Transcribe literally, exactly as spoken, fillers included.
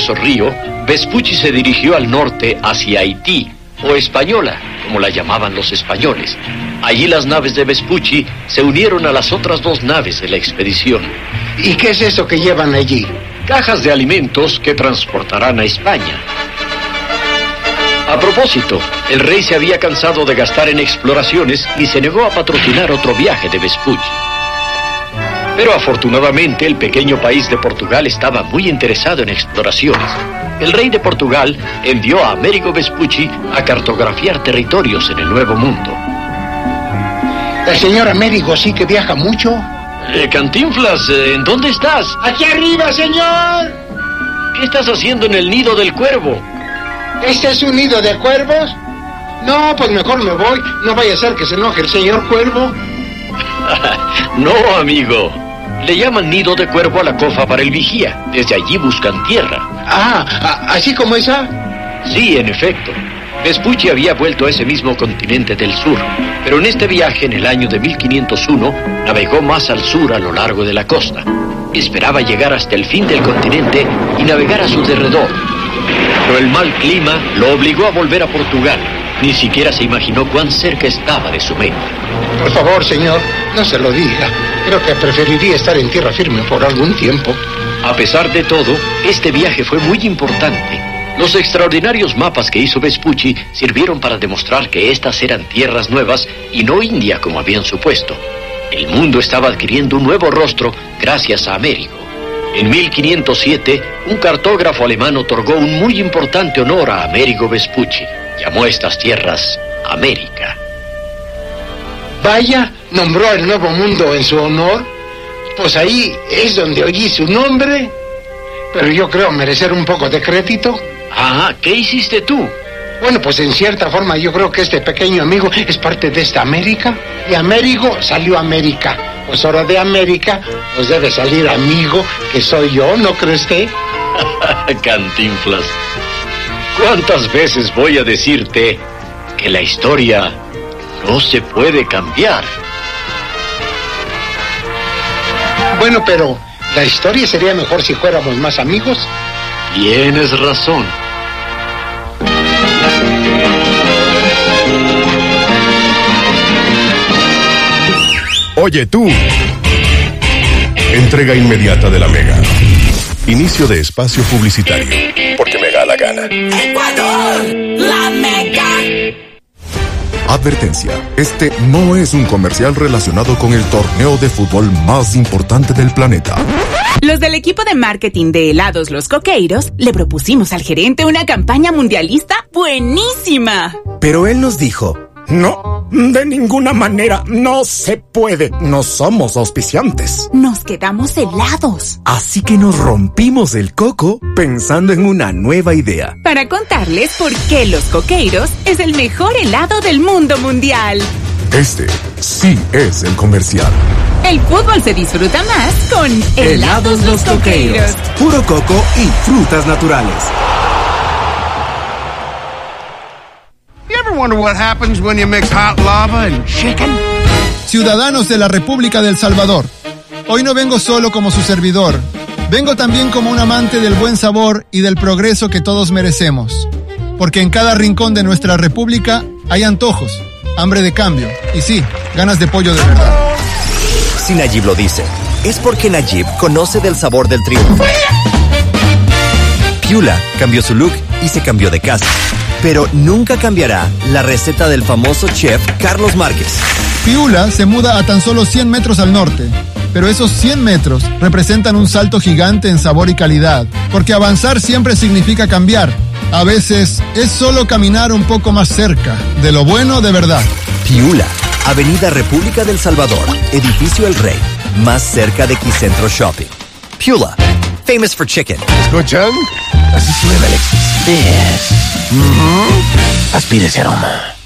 caudaloso río, Vespucci se dirigió al norte hacia Haití, o Española, como la llamaban los españoles. Allí las naves de Vespucci se unieron a las otras dos naves de la expedición. ¿Y qué es eso que llevan allí? Cajas de alimentos que transportarán a España. A propósito, el rey se había cansado de gastar en exploraciones y se negó a patrocinar otro viaje de Vespucci. Pero afortunadamente el pequeño país de Portugal estaba muy interesado en exploraciones. El rey de Portugal envió a Américo Vespucci a cartografiar territorios en el Nuevo Mundo. ¿El señor Américo sí que viaja mucho? Eh, Cantinflas, ¿en dónde estás? ¡Aquí arriba, señor! ¿Qué estás haciendo en el nido del cuervo? ¿Este es un nido de cuervos? No, pues mejor me voy. No vaya a ser que se enoje el señor cuervo. No, amigo. Le llaman nido de cuervo a la cofa para el vigía. Desde allí buscan tierra. Ah, ¿así como esa? Sí, en efecto. Vespucci había vuelto a ese mismo continente del sur, pero en este viaje, en el año de mil quinientos uno, navegó más al sur a lo largo de la costa. Esperaba llegar hasta el fin del continente y navegar a su derredor. Pero el mal clima lo obligó a volver a Portugal. Ni siquiera se imaginó cuán cerca estaba de su meta. Por favor, señor, no se lo diga. Creo que preferiría estar en tierra firme por algún tiempo. A pesar de todo, este viaje fue muy importante. Los extraordinarios mapas que hizo Vespucci sirvieron para demostrar que estas eran tierras nuevas y no India como habían supuesto. El mundo estaba adquiriendo un nuevo rostro gracias a Américo. En mil quinientos siete, un cartógrafo alemán otorgó un muy importante honor a Américo Vespucci. Llamó a estas tierras América. Vaya, nombró el Nuevo Mundo en su honor. Pues ahí es donde oí su nombre. Pero yo creo merecer un poco de crédito. Ah, ¿qué hiciste tú? Bueno, pues en cierta forma yo creo que este pequeño amigo es parte de esta América. Y Américo salió América. Pues ahora de América, pues debe salir amigo, que soy yo, ¿no cree usted? Cantinflas. ¿Cuántas veces voy a decirte que la historia no se puede cambiar? Bueno, pero la historia sería mejor si fuéramos más amigos. Tienes razón. Oye tú. Entrega inmediata de la Mega. Inicio de espacio publicitario. Porque me da la gana. ¡Ecuador! ¡La Mega! Advertencia, este no es un comercial relacionado con el torneo de fútbol más importante del planeta. Los del equipo de marketing de helados Los Coqueiros le propusimos al gerente una campaña mundialista buenísima. Pero él nos dijo: no, de ninguna manera, no se puede. No somos auspiciantes. Nos quedamos helados. Así que nos rompimos el coco pensando en una nueva idea. Para contarles por qué Los Coqueiros es el mejor helado del mundo mundial. Este sí es el comercial. El fútbol se disfruta más con helados Los Coqueiros. Puro coco y frutas naturales. Wonder what happens when you mix hot lava and chicken? Ciudadanos de la República del Salvador, hoy no vengo solo como su servidor, vengo también como un amante del buen sabor y del progreso que todos merecemos, porque en cada rincón de nuestra república hay antojos, hambre de cambio y sí, ganas de pollo de verdad. Si Nayib lo dice, es porque Nayib conoce del sabor del triunfo. Piula cambió su look y se cambió de casa. Pero nunca cambiará la receta del famoso chef Carlos Márquez. Piula se muda a tan solo cien metros al norte, pero esos cien metros representan un salto gigante en sabor y calidad, porque avanzar siempre significa cambiar. A veces es solo caminar un poco más cerca de lo bueno de verdad. Piula, Avenida República del Salvador, Edificio El Rey, más cerca de Quicentro Shopping. Piula, famous for chicken. ¿Escuchan? Así suena el Express. Mm-hmm. Aspire ese aroma.